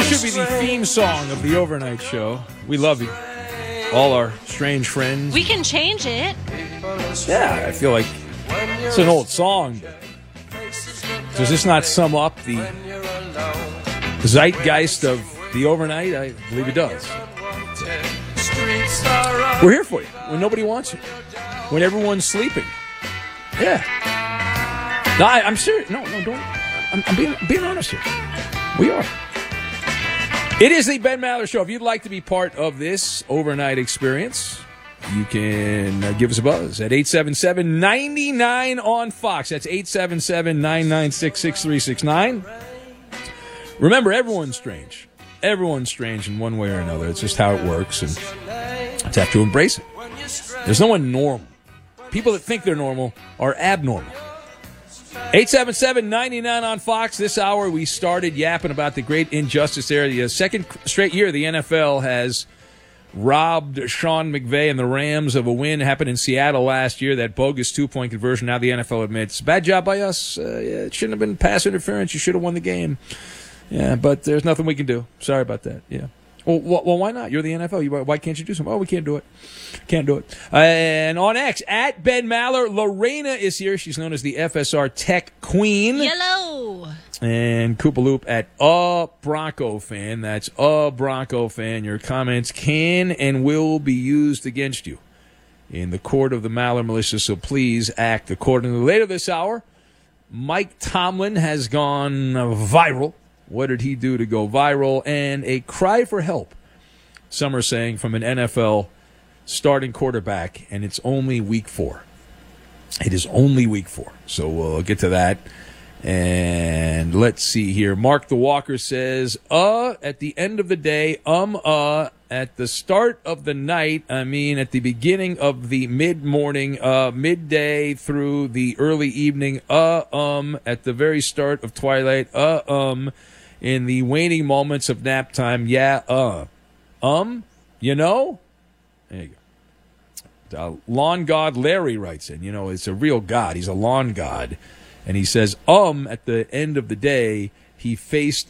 should be the theme song of the overnight show. We love you. All our strange friends. We can change it. Yeah, I feel like it's an old song. Does this not sum up the zeitgeist of the overnight? I believe it does. We're here for you when nobody wants you. When everyone's sleeping. Yeah. No, I'm serious. No, don't. I'm being honest here. We are. It is the Ben Maller Show. If you'd like to be part of this overnight experience, you can give us a buzz at 877-99 on Fox. That's 877-996-6369. Remember, everyone's strange. Everyone's strange in one way or another. It's just how it works, and you have to embrace it. There's no one normal. People that think they're normal are abnormal. 877-99 on Fox. This hour we started yapping about the great injustice there. The second straight year the NFL has robbed Sean McVay and the Rams of a win. Happened in Seattle last year, that bogus two-point conversion. Now the NFL admits, bad job by us. It shouldn't have been pass interference. You should have won the game. Yeah, but there's nothing we can do. Sorry about that. Yeah. Well, why not? You're the NFL. Why can't you do something? Oh, we can't do it. Can't do it. And on X, at Ben Maller, Lorena is here. She's known as the FSR Tech Queen. Hello. And Koopaloop at a Bronco fan. That's a Bronco fan. Your comments can and will be used against you in the court of the Maller militia, so please act accordingly. Later this hour, Mike Tomlin has gone viral. What did he do to go viral? And a cry for help, some are saying, from an NFL starting quarterback, and it's only week 4. It is only week 4. So we'll get to that. And let's see here. Mark the Walker says, at the end of the day, at the start of the night, I mean at the beginning of the mid-morning, midday through the early evening, at the very start of twilight, in the waning moments of nap time, you know? There you go. Lawn God Larry writes in, it's a real god. He's a lawn god. And he says, at the end of the day, he faced